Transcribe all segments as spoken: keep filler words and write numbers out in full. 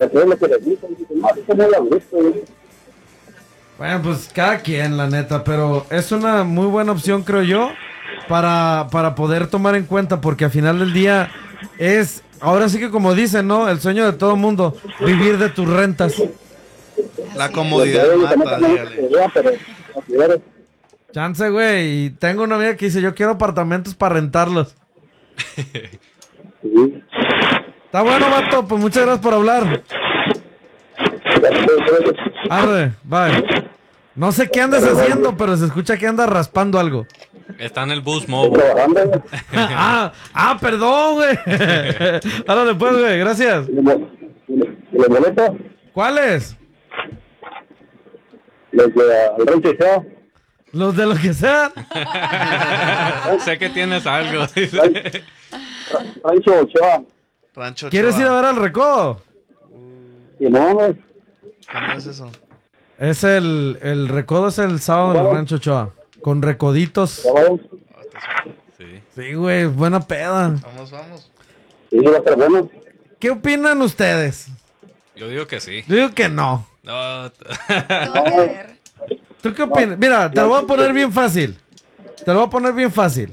hacer lo que les dicen. Dicen, no, eso no es a gusto, güey. Bueno, pues cada quien, la neta, pero es una muy buena opción, creo yo, para, para poder tomar en cuenta, porque al final del día es, ahora sí que como dicen, ¿no? El sueño de todo mundo, vivir de tus rentas. La comodidad mata, dígale. Chance, güey, y tengo una amiga que dice, yo quiero apartamentos para rentarlos. Sí. Está bueno, vato, pues muchas gracias por hablar. Arre, bye. No sé qué andas haciendo, pero se escucha que andas raspando algo. Está en el bus móvil. ah, ah, perdón, güey. Ahora pues, güey, gracias. ¿Los boletos? ¿Cuáles? Los de al rancho Ochoa. Los de lo que sea. Sé que tienes algo. Rancho Ochoa. Rancho Ochoa. ¿Quieres ir a ver al Recodo? Y no, güey. ¿Cómo es eso? Es el, el Recodo es el sábado en el Rancho Ochoa. Con recoditos. Sí. Sí, güey, buena peda. Vamos, vamos. Sí, va a estar bueno. ¿Qué opinan ustedes? Yo digo que sí. Yo digo que no. No. ¿Tú qué opinas? Mira, te lo voy a poner bien fácil. Te lo voy a poner bien fácil.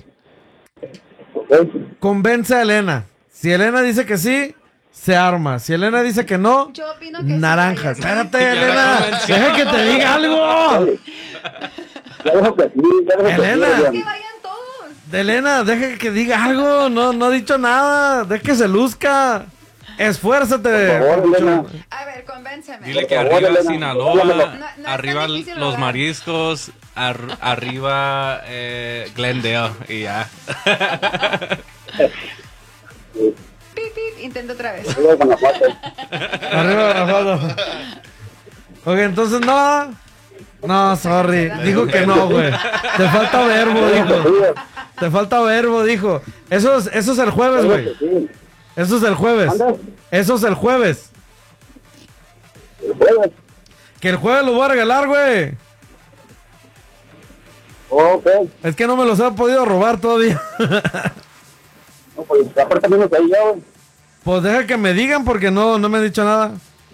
Convence a Elena. Si Elena dice que sí, se arma. Si Elena dice que no, Yo opino que naranja. sí, Espérate, Elena. Deja que te diga algo. Ya dejo que sí, ya dejo que sí, Elena. Adrián. Que vayan todos. De Elena, deja que diga algo. No, no ha dicho nada. Deja que se luzca. Esfuérzate. Por favor, Elena. A ver, convénceme. Dile que Por favor, arriba Elena. Sinaloa, No, no es tan arriba difícil, los ¿verdad? mariscos, ar- arriba eh, Glendale y ya. Pip, pip, intento otra vez. Arriba Guanajuato. Arriba, Guanajuato. Ok, entonces no. No, sorry. Dijo que no, güey. Te falta verbo, dijo. Te falta verbo, dijo. Eso es, eso es el jueves, güey. Sí. Eso es el jueves. ¿Anda? Eso es el jueves. El jueves. Que el jueves lo voy a regalar, güey. Ok. Es que no me los he podido robar todavía. No, pues aparte menos ahí ya, güey. Pues deja que me digan porque no, no me han dicho nada.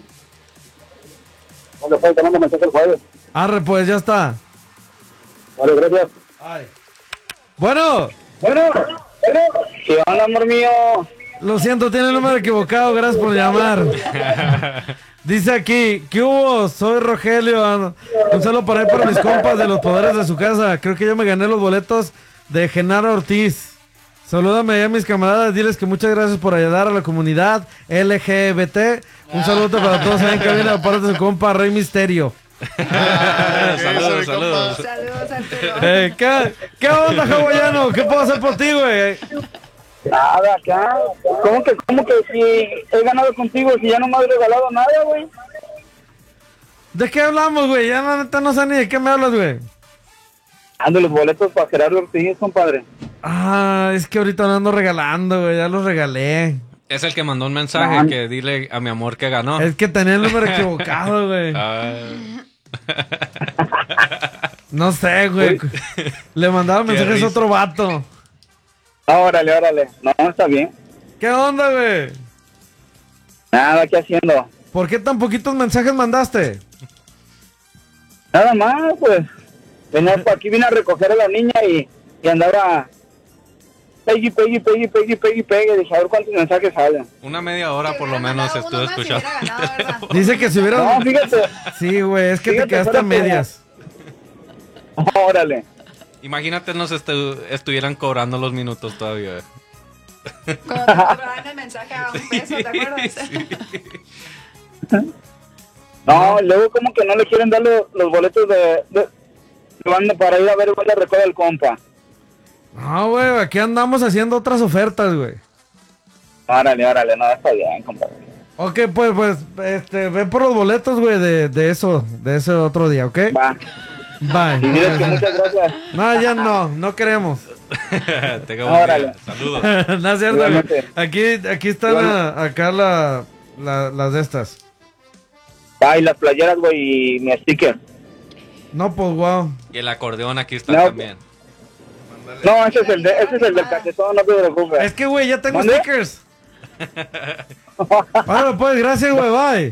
No le puedo tomar mensaje el jueves. Arre, pues ya está. Vale, gracias. Bueno, Bueno, bueno. ¿Qué onda, amor mío? lo siento, tiene el número equivocado. Gracias por llamar. Dice aquí, ¿qué hubo? Soy Rogelio. Un saludo para él, para mis compas de los poderes de su casa. Creo que yo me gané los boletos de Genaro Ortiz. Salúdame a mis camaradas, diles que muchas gracias por ayudar a la comunidad L G B T. Un saludo para todos ahí en cabina, parte de su compa Rey Misterio. Saludos, saludos. Saludos, Arturo. Eh, ¿qué, ¿Qué onda, hawaiano? ¿Qué puedo hacer por ti, güey? Nada, acá. ¿Cómo que, cómo que si he ganado contigo si ya no me has regalado nada, güey? ¿De qué hablamos, güey? Ya la neta no sé ni de qué me hablas, güey. Ando los boletos para Gerardo Ortiz, compadre. Ah, es que ahorita no ando regalando, güey. Ya los regalé. Es el que mandó un mensaje No. que dile a mi amor que ganó. Es que tenía el número equivocado, güey. Ah, No sé, güey. Le mandaba Qué mensajes a risa. otro vato. Órale, órale. No, está bien. ¿Qué onda, güey? Nada, ¿qué haciendo? ¿Por qué tan poquitos mensajes mandaste? Nada más, pues. Venía por aquí, vine a recoger a la niña y, y andaba... Peggy, Peggy, Peggy, Peggy, Peggy, Peggy. Dije, a ver cuántos mensajes salen. una media hora Que por lo hubiera menos mandado estuve uno más y escuchando. hubiera ganado, ¿verdad? Dice que si hubiera... No, fíjate. Sí, güey, es que te Fíjate, quedaste a espérate. medias. Órale. Imagínate nos estu- estuvieran cobrando los minutos todavía. Cuando te cobraban el mensaje a un peso, ¿te acuerdas? No, luego como que no le quieren dar los, los boletos de, de, de banda para ir a ver igual le recuerda el compa. No, güey, aquí andamos haciendo otras ofertas, güey. Órale, órale, no, está bien, compadre. Ok, pues, pues, este, ven por los boletos, güey, de, de eso, de ese otro día, ¿ok? Va. Y diles que Bye. muchas gracias. No, ya no, no queremos. Tenga buen día. Órale. Saludos. No es cierto, güey. Igualmente. Aquí, aquí están la- acá la, la- las de estas. Va, y las playeras, güey, y mi sticker. No, pues, wow. Y el acordeón aquí está No. también. No, ese es el de, ese es el del cachetón, no te preocupes. Es que, güey, ya tengo ¿Mande? stickers. Bueno, pues, gracias, güey, bye.